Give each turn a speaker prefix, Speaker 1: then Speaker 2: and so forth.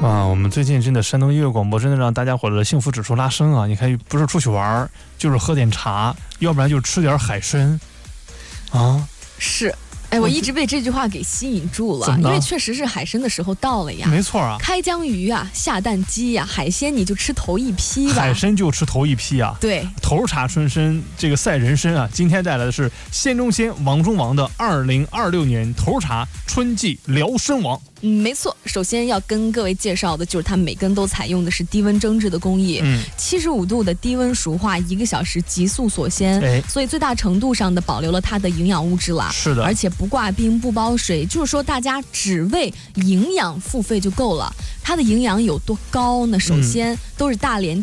Speaker 1: 啊，我们最近真的山东音乐广播真的让大家伙的幸福指数拉升啊！你看，不是出去玩，就是喝点茶，要不然就吃点海参，啊，
Speaker 2: 是。哎，我一直被这句话给吸引住了，因为确实是海参的时候到了呀。
Speaker 1: 没错啊，
Speaker 2: 开江鱼啊，下蛋鸡呀，海鲜你就吃头一批吧。
Speaker 1: 海参就吃头一批啊。
Speaker 2: 对，
Speaker 1: 头茶春参这个赛人参啊，今天带来的是仙中仙王中王的2026年头茶春季辽参王。
Speaker 2: 没错，首先要跟各位介绍的就是它每根都采用的是低温蒸制的工艺，75度的低温熟化，1个小时急速锁鲜，所以最大程度上的保留了它的营养物质啦。
Speaker 1: 是的，
Speaker 2: 而且不挂冰不包水，就是说大家只为营养付费就够了。它的营养有多高呢？首先都是大连